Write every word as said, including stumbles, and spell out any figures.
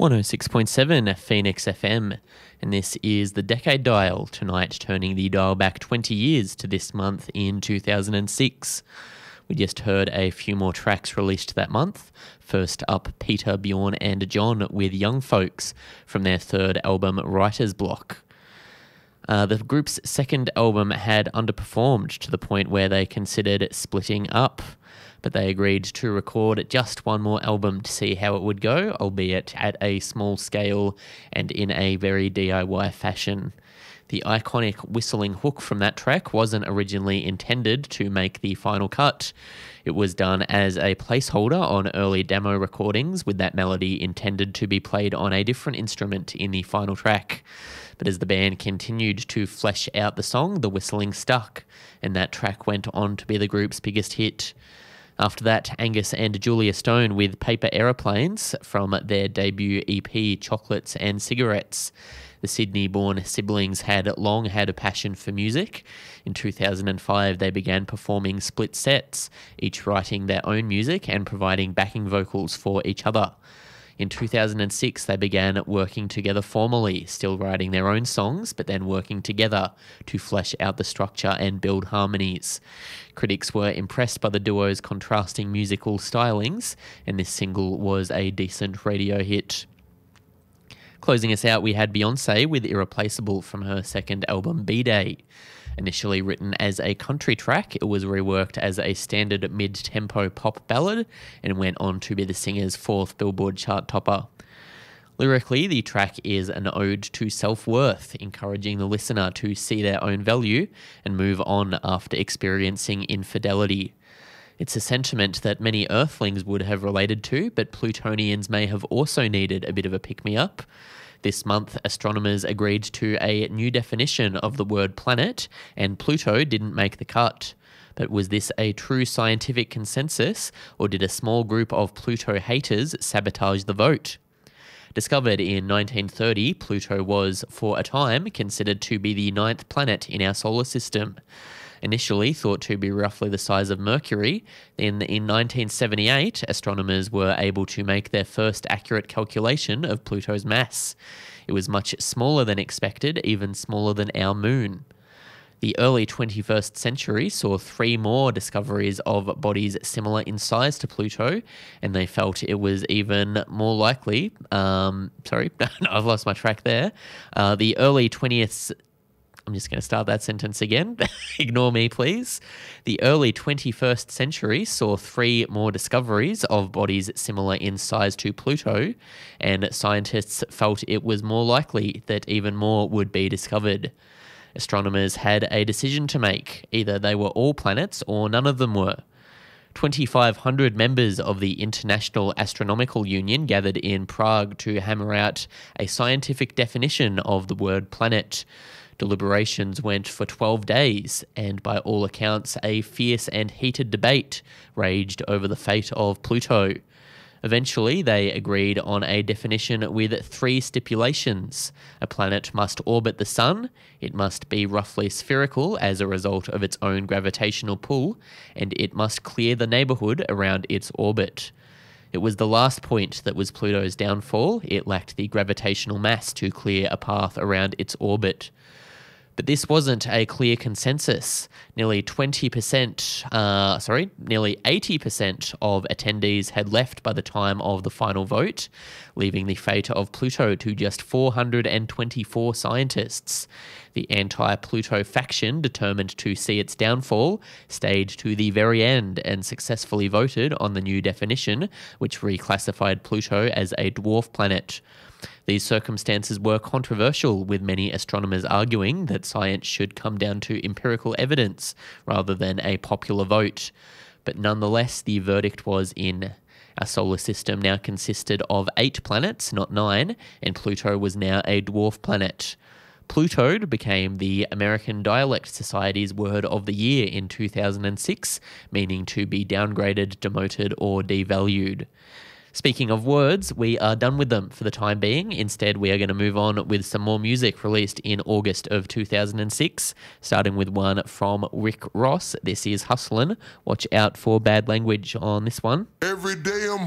one oh six point seven Phoenix F M, and this is the Decade Dial, tonight turning the dial back twenty years to this month in two thousand six. We just heard a few more tracks released that month. First up, Peter, Bjorn and John with Young Folks from their third album, Writer's Block. Uh, the group's second album had underperformed to the point where they considered splitting up, but they agreed to record just one more album to see how it would go, albeit at a small scale and in a very D I Y fashion. The iconic whistling hook from that track wasn't originally intended to make the final cut. It was done as a placeholder on early demo recordings, with that melody intended to be played on a different instrument in the final track. But as the band continued to flesh out the song, the whistling stuck, and that track went on to be the group's biggest hit. After that, Angus and Julia Stone with Paper Aeroplanes from their debut E P, Chocolates and Cigarettes. The Sydney-born siblings had long had a passion for music. In two thousand five, they began performing split sets, each writing their own music and providing backing vocals for each other. In two thousand six, they began working together formally, still writing their own songs, but then working together to flesh out the structure and build harmonies. Critics were impressed by the duo's contrasting musical stylings, and this single was a decent radio hit. Closing us out, we had Beyoncé with Irreplaceable from her second album, B-Day. Initially written as a country track, it was reworked as a standard mid-tempo pop ballad and went on to be the singer's fourth Billboard chart topper. Lyrically, the track is an ode to self-worth, encouraging the listener to see their own value and move on after experiencing infidelity. It's a sentiment that many Earthlings would have related to, but Plutonians may have also needed a bit of a pick-me-up. This month, astronomers agreed to a new definition of the word planet, and Pluto didn't make the cut. But was this a true scientific consensus, or did a small group of Pluto haters sabotage the vote? Discovered in nineteen thirty, Pluto was, for a time, considered to be the ninth planet in our solar system. Initially thought to be roughly the size of Mercury, then in nineteen seventy-eight, astronomers were able to make their first accurate calculation of Pluto's mass. It was much smaller than expected, even smaller than our moon. The early twenty-first century saw three more discoveries of bodies similar in size to Pluto, and they felt it was even more likely... Um, sorry, I've lost my track there. Uh, the early twentieth... I'm just going to start that sentence again. Ignore me, please. The early twenty-first century saw three more discoveries of bodies similar in size to Pluto, and scientists felt it was more likely that even more would be discovered. Astronomers had a decision to make. Either they were all planets or none of them were. twenty-five hundred members of the International Astronomical Union gathered in Prague to hammer out a scientific definition of the word planet. Deliberations went for twelve days, and by all accounts, a fierce and heated debate raged over the fate of Pluto. Eventually, they agreed on a definition with three stipulations. A planet must orbit the Sun, it must be roughly spherical as a result of its own gravitational pull, and it must clear the neighbourhood around its orbit. It was the last point that was Pluto's downfall. It lacked the gravitational mass to clear a path around its orbit. But this wasn't a clear consensus. Nearly twenty percent, uh, sorry, nearly eighty percent of attendees had left by the time of the final vote, leaving the fate of Pluto to just four hundred twenty-four scientists. The anti-Pluto faction, determined to see its downfall, stayed to the very end and successfully voted on the new definition, which reclassified Pluto as a dwarf planet. These circumstances were controversial, with many astronomers arguing that science should come down to empirical evidence rather than a popular vote. But nonetheless, the verdict was in. Our solar system now consisted of eight planets, not nine, and Pluto was now a dwarf planet. Plutoed became the American Dialect Society's word of the year in two thousand six, meaning to be downgraded, demoted, or devalued. Speaking of words, we are done with them for the time being. Instead, we are going to move on with some more music released in August of two thousand six, starting with one from Rick Ross. This is Hustlin'. Watch out for bad language on this one. Every day I'm